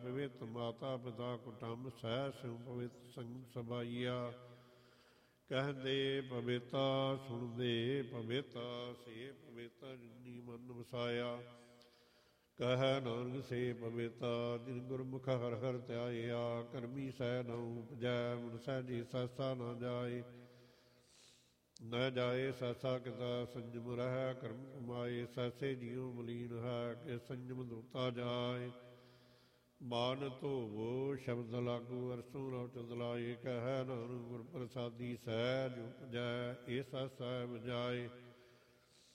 ਪਵਿੱਤ ਮਾਤਾ ਪਿਤਾ ਕੁਟੰਬ ਸਹਿ ਸਿਉ ਪਵਿੱਤ ਸੰਗ ਸਭਾਈਆ। ਕਹਿੰਦੇ ਪਵਿੱਤਾ ਸੁਣਦੇ ਪਵਿੱਤਾ ਸੇ ਪਵਿੱਤਾ ਜਿਨੀ ਮਨ ਵਸਾਇਆ। ਕਹਿ ਨਾਨਕ ਸੇ ਪਵਿੱਤਾ ਜਿਨ ਗੁਰਮੁਖ ਹਰ ਹਰ ਧਿਆਇਆ। ਕਰਮੀ ਸਹਿ ਨ ਉਪਜੈ ਮਨ ਸਹਿਜੀ ਸੈਸਾ ਨਾ ਜਾਏ। ਨ ਜਾਏ ਸੈਸਾ ਕਿਤਾ ਸੰਜਮ ਰਹਿ ਕਰਮ ਕਮਾਏ। ਸੈਸੇ ਜੀਉ ਮਲੀਨ ਹੈ ਕਿ ਸੰਜਮ ਦੁਤਾ ਜਾਏ। ਮਾਨ ਧੋਵੋ ਸ਼ਬਦ ਲਾਗੂ ਅਰਸੋਂ ਰਉ ਚੰਦਲਾਏ। ਕਹਿ ਨਾਨਕ ਗੁਰ ਪ੍ਰਸਾਦੀ ਸਹਿਜ ਉਪਜੈ ਏਸਾ ਸਹਿਬ ਜਾਏ।